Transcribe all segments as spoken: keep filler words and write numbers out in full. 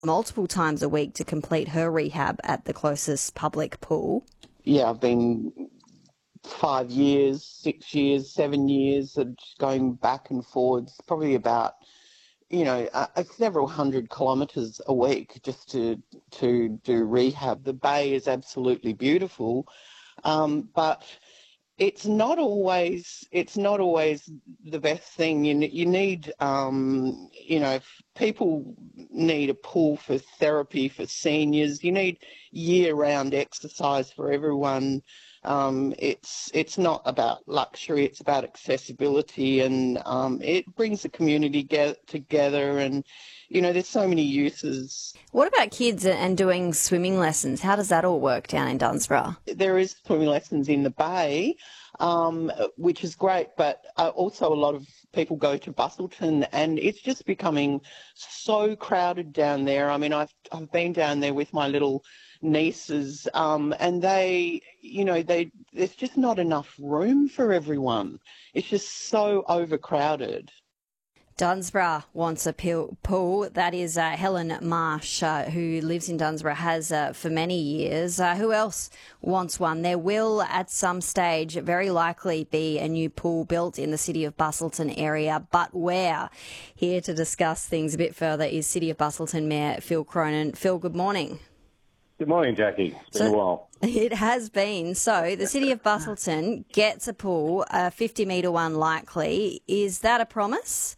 multiple times a week to complete her rehab at the closest public pool. Yeah, I've been five years, six years, seven years, of just going back and forwards, probably about, you know, uh, several hundred kilometres a week just to to do rehab. The bay is absolutely beautiful, um, but it's not always it's not always the best thing. You you need um, you know, if people need a pool for therapy for seniors. You need year-round exercise for everyone. Um, it's it's not about luxury; it's about accessibility, and um, it brings the community get, together. And you know, there's so many uses. What about kids and doing swimming lessons? How does that all work down in Dunsborough? There is swimming lessons in the bay, um, which is great, but uh, also a lot of people go to Bustleton, and it's just becoming so crowded down there. I mean, I've I've been down there with my little nieces, um, and they, you know, they there's just not enough room for everyone. It's just so overcrowded. Dunsborough wants a pool. That is uh, Helen Marsh, uh, who lives in Dunsborough, has uh, for many years. Uh, who else wants one? There will, at some stage, very likely be a new pool built in the City of Bustleton area, but where? Here to discuss things a bit further is City of Bustleton Mayor Phil Cronin. Phil, good morning. Good morning, Jackie. It's been so, a while. It has been. So the City of Bustleton gets a pool, a fifty metre one likely. Is that a promise?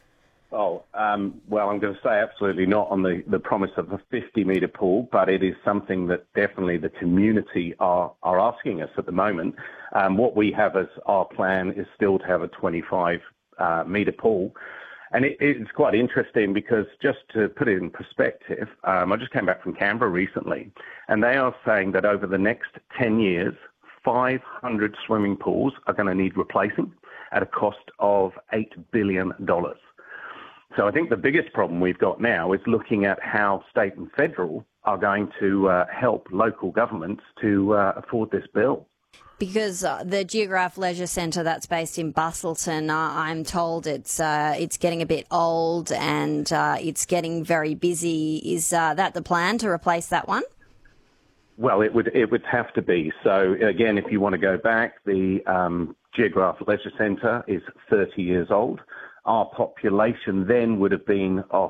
Oh, um, well, I'm going to say absolutely not on the, the promise of a fifty metre pool, but it is something that definitely the community are, are asking us at the moment. Um, what we have as our plan is still to have a twenty-five metre pool. And it, it's quite interesting because, just to put it in perspective, um, I just came back from Canberra recently, and they are saying that over the next ten years, five hundred swimming pools are going to need replacing at a cost of eight billion dollars. So I think the biggest problem we've got now is looking at how state and federal are going to uh, help local governments to uh, afford this bill. Because uh, the Geograph Leisure Centre that's based in Bustleton, uh, I'm told it's uh, it's getting a bit old and uh, it's getting very busy. Is uh, that the plan, to replace that one? Well, it would it would have to be. So again, if you want to go back, the um, Geograph Leisure Centre is thirty years old. Our population then would have been off,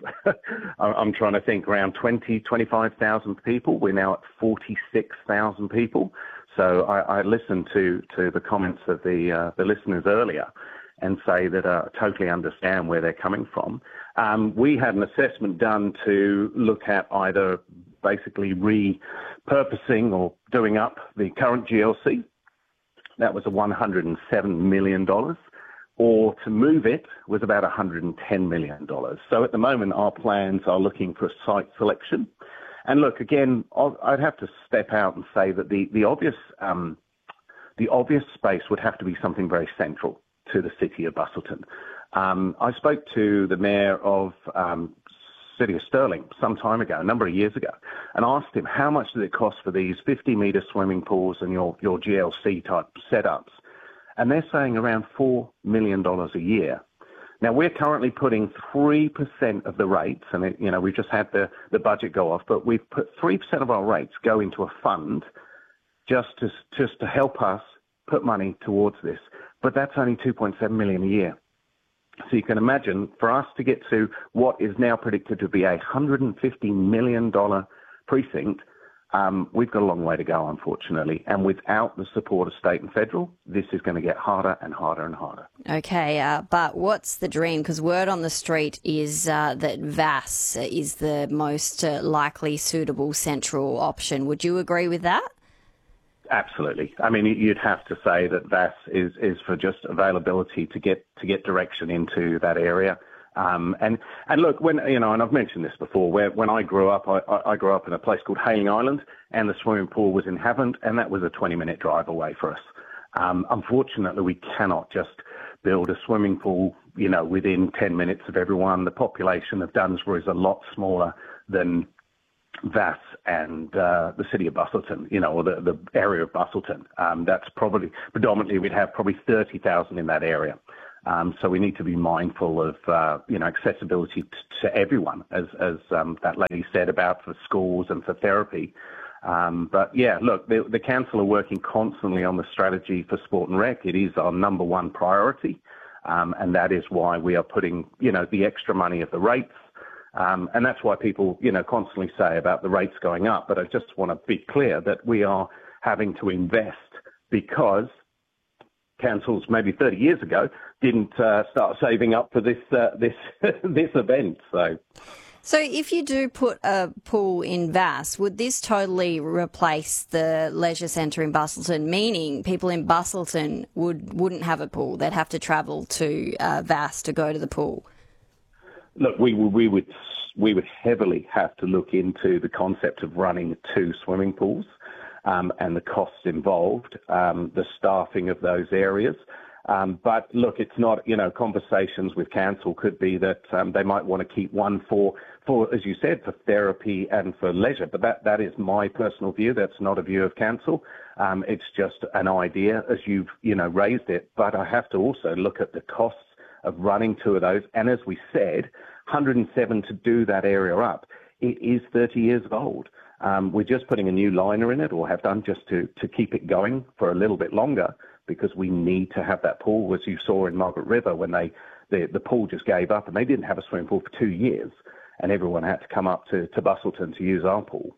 I'm trying to think, around twenty, twenty-five thousand people. We're now at forty-six thousand people. So I, I listened to, to the comments of the uh, the listeners earlier and say that I uh, totally understand where they're coming from. Um, we had an assessment done to look at either basically repurposing or doing up the current G L C. That was a one hundred seven million dollars. Or to move it was about one hundred ten million dollars. So at the moment, our plans are looking for a site selection. And look, again, I'd have to step out and say that the, the obvious um, the obvious space would have to be something very central to the City of Bustleton. Um, I spoke to the Mayor of um, City of Stirling some time ago, a number of years ago, and asked him how much does it cost for these fifty metre swimming pools and your, your G L C type setups. And they're saying around four million dollars a year. Now, we're currently putting three percent of the rates, and, it, you know, we've just had the, the budget go off, but we've put three percent of our rates go into a fund just to, just to help us put money towards this. But that's only two point seven million dollars a year. So you can imagine, for us to get to what is now predicted to be a one hundred fifty million dollars precinct, Um, we've got a long way to go, unfortunately, and without the support of state and federal, this is going to get harder and harder and harder. Okay, uh, but what's the dream? Because word on the street is uh, that V A S is the most uh, likely suitable central option. Would you agree with that? Absolutely. I mean, you'd have to say that V A S is, is for just availability to get to get direction into that area. Um, and, and look, when, you know, and I've mentioned this before, where when I grew up, I, I grew up in a place called Hayling Island, and the swimming pool was in Havant, and that was a twenty minute drive away for us. Um, unfortunately, we cannot just build a swimming pool, you know, within ten minutes of everyone. The population of Dunsborough is a lot smaller than V A S and uh, the City of Bustleton, you know, or the, the area of Bustleton. Um, that's probably, predominantly, we'd have probably thirty thousand in that area. Um, so we need to be mindful of, uh, you know, accessibility t- to everyone, as, as um, that lady said about for schools and for therapy. Um, but yeah, look, the, the council are working constantly on the strategy for sport and rec. It is our number one priority, um, and that is why we are putting, you know, the extra money of the rates. Um, and that's why people, you know, constantly say about the rates going up. But I just want to be clear that we are having to invest because councils maybe thirty years ago didn't uh, start saving up for this uh, this this event. So. So if you do put a pool in Vass, would this totally replace the leisure centre in Busselton, meaning people in Busselton would, wouldn't have a pool? They'd have to travel to uh, Vass to go to the pool? Look, we, we would we would heavily have to look into the concept of running two swimming pools um, and the costs involved, um, the staffing of those areas. Um, but look, it's not, you know, conversations with council could be that um, they might want to keep one for, for, as you said, for therapy and for leisure. But that, that is my personal view. That's not a view of council. Um, it's just an idea as you've, you know, raised it. But I have to also look at the costs of running two of those. And as we said, one hundred seven to do that area up. It is thirty years old. Um, we're just putting a new liner in it, or have done, just to, to keep it going for a little bit longer, because we need to have that pool, as you saw in Margaret River when they the, the pool just gave up and they didn't have a swimming pool for two years and everyone had to come up to, to Busselton to use our pool.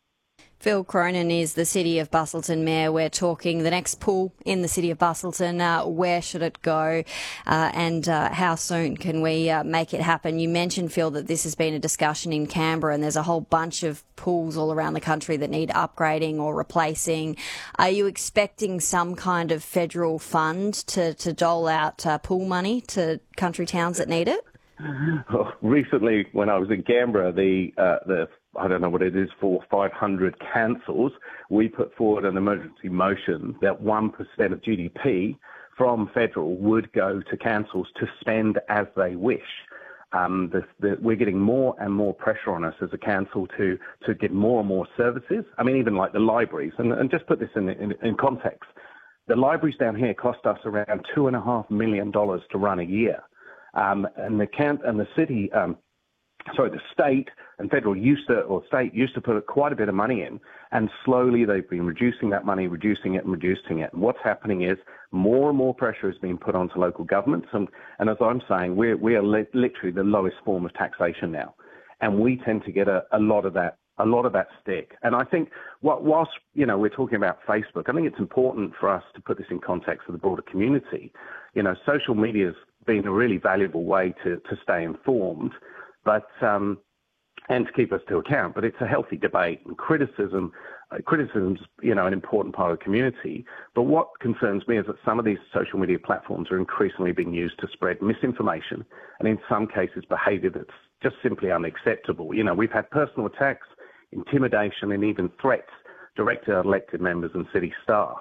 Phil Cronin is the City of Busselton Mayor. We're talking the next pool in the City of Busselton. Uh, where should it go uh, and uh, how soon can we uh, make it happen? You mentioned, Phil, that this has been a discussion in Canberra and there's a whole bunch of pools all around the country that need upgrading or replacing. Are you expecting some kind of federal fund to, to dole out uh, pool money to country towns that need it? Well, recently, when I was in Canberra, the uh, the I don't know what it is, for five hundred councils, we put forward an emergency motion that one percent of G D P from federal would go to councils to spend as they wish. Um, the, the, we're getting more and more pressure on us as a council to to get more and more services. I mean, even like the libraries, and, and just put this in, in, in context, the libraries down here cost us around two and a half million dollars to run a year. Um, and the camp and the city, um, sorry, the state and federal used to, or state used to put quite a bit of money in, and slowly they've been reducing that money, reducing it and reducing it. And what's happening is more and more pressure is being put onto local governments. And, and as I'm saying, we're, we are li- literally the lowest form of taxation now. And we tend to get a, a lot of that, a lot of that stick. And I think what, whilst, you know, we're talking about Facebook, I think it's important for us to put this in context of the broader community. You know, social media's been a really valuable way to, to stay informed, but um, and to keep us to account. But it's a healthy debate, and criticism, uh, criticism's, you know, an important part of the community. But what concerns me is that some of these social media platforms are increasingly being used to spread misinformation, and in some cases behaviour that's just simply unacceptable. You know, we've had personal attacks, intimidation, and even threats directed at elected members and city staff.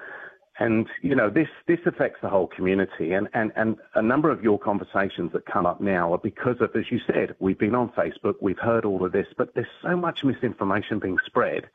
And, you know, this, this affects the whole community. And, and, and a number of your conversations that come up now are because of, as you said, we've been on Facebook, we've heard all of this, but there's so much misinformation being spread.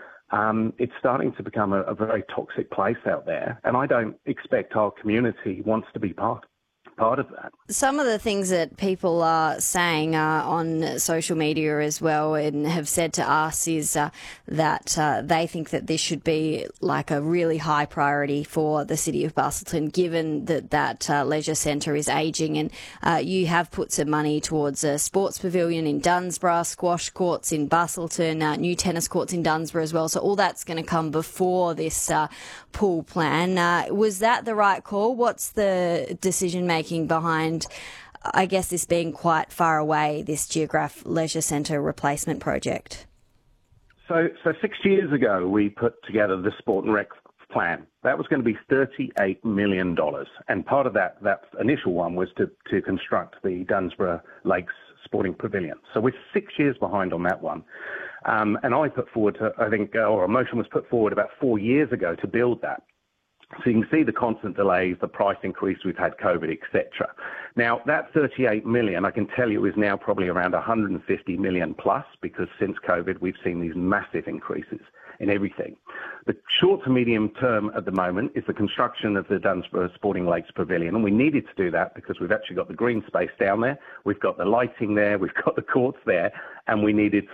Um, it's starting to become a, a very toxic place out there. And I don't expect our community wants to be part part of that. Some of the things that people are saying uh, on social media as well and have said to us is uh, that uh, they think that this should be like a really high priority for the City of Busselton, given that that uh, leisure centre is ageing. And uh, you have put some money towards a sports pavilion in Dunsborough, squash courts in Busselton, uh, new tennis courts in Dunsborough as well. So all that's going to come before this uh, pool plan. Uh, was that the right call? What's the decision making behind, I guess, this being quite far away, this Geograph Leisure Centre replacement project? So, so six years ago, we put together the Sport and Rec plan. That was going to be thirty-eight million dollars. And part of that, that initial one was to, to construct the Dunsborough Lakes Sporting Pavilion. So we're six years behind on that one. Um, and I put forward, to, I think, or a motion was put forward about four years ago to build that. So you can see the constant delays, the price increase, we've had COVID, et cetera. Now, that thirty-eight million, I can tell you, is now probably around one hundred fifty million plus, because since COVID, we've seen these massive increases in everything. The short to medium term at the moment is the construction of the Dunsborough Sporting Lakes Pavilion, and we needed to do that because we've actually got the green space down there, we've got the lighting there, we've got the courts there, and we needed